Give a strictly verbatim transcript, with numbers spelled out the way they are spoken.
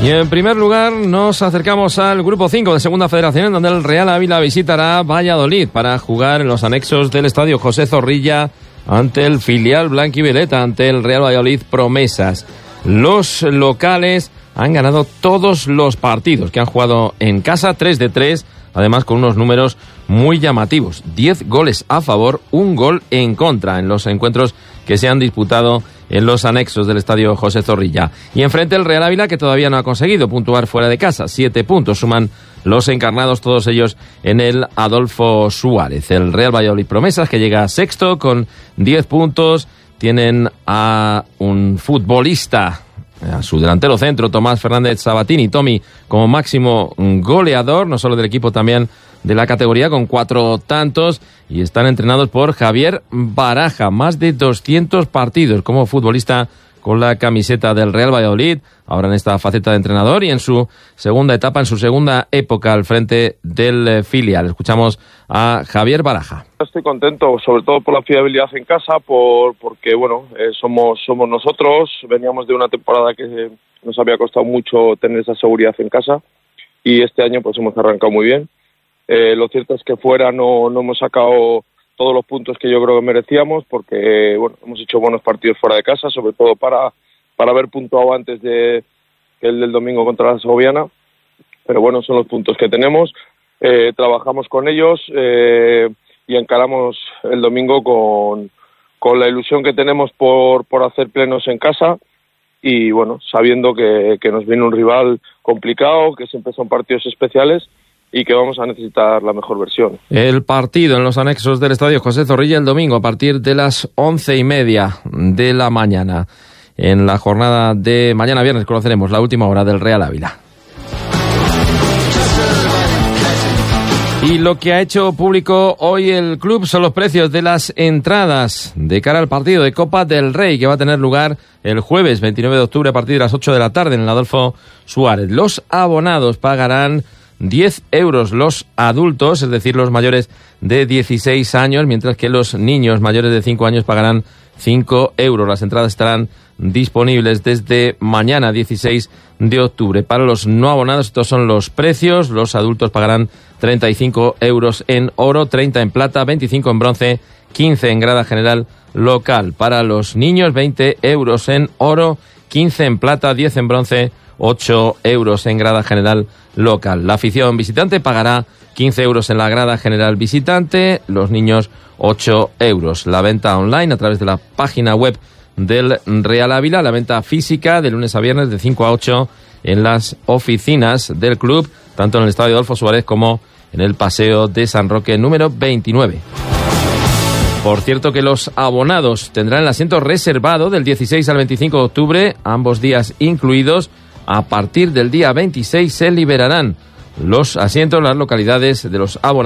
Y en primer lugar nos acercamos al grupo cinco de Segunda Federación, en donde el Real Ávila visitará Valladolid para jugar en los anexos del estadio José Zorrilla ante el filial blanquivioleta, ante el Real Valladolid Promesas. Los locales han ganado todos los partidos que han jugado en casa, tres de tres, además con unos números muy llamativos. diez goles a favor, un gol en contra en los encuentros que se han disputado en los anexos del estadio José Zorrilla. Y enfrente el Real Ávila, que todavía no ha conseguido puntuar fuera de casa. Siete puntos suman los encarnados, todos ellos en el Adolfo Suárez. El Real Valladolid Promesas, que llega sexto con diez puntos. Tienen a un futbolista, a su delantero centro, Tomás Fernández Sabatini, Tommy, como máximo goleador, no solo del equipo, también de la categoría, con cuatro tantos, y están entrenados por Javier Baraja. Más de doscientos partidos como futbolista con la camiseta del Real Valladolid, ahora en esta faceta de entrenador y en su segunda etapa, en su segunda época al frente del filial. Escuchamos a Javier Baraja. Estoy contento, sobre todo por la fiabilidad en casa, por porque bueno, eh, somos somos nosotros. Veníamos de una temporada que nos había costado mucho tener esa seguridad en casa, y este año pues hemos arrancado muy bien. Eh, lo cierto es que fuera no, no hemos sacado todos los puntos que yo creo que merecíamos, porque bueno, hemos hecho buenos partidos fuera de casa, sobre todo para, para haber puntuado antes de que el del domingo contra la Segoviana. Pero bueno, son los puntos que tenemos. Eh, trabajamos con ellos eh, y encaramos el domingo con, con la ilusión que tenemos por, por hacer plenos en casa, y bueno, sabiendo que, que nos viene un rival complicado, que siempre son partidos especiales y que vamos a necesitar la mejor versión. El partido en los anexos del estadio José Zorrilla el domingo a partir de las once y media de la mañana. En la jornada de mañana viernes conoceremos la última hora del Real Ávila. Y lo que ha hecho público hoy el club son los precios de las entradas de cara al partido de Copa del Rey, que va a tener lugar el jueves veintinueve de octubre a partir de las ocho de la tarde en el Adolfo Suárez. Los abonados pagarán diez euros los adultos, es decir, los mayores de dieciséis años, mientras que los niños mayores de cinco años pagarán cinco euros. Las entradas estarán disponibles desde mañana, dieciséis de octubre. Para los no abonados, estos son los precios. Los adultos pagarán treinta y cinco euros en oro, treinta en plata, veinticinco en bronce, quince en grada general local. Para los niños, veinte euros en oro, quince en plata, diez en bronce, ocho euros en grada general local. La afición visitante pagará quince euros en la grada general visitante, los niños ocho euros. La venta online a través de la página web del Real Ávila, la venta física de lunes a viernes de cinco a ocho en las oficinas del club, tanto en el estadio Adolfo Suárez como en el Paseo de San Roque número veintinueve. Por cierto que los abonados tendrán el asiento reservado del dieciséis al veinticinco de octubre, ambos días incluidos. A partir del día veintiséis se liberarán los asientos en las localidades de los abonados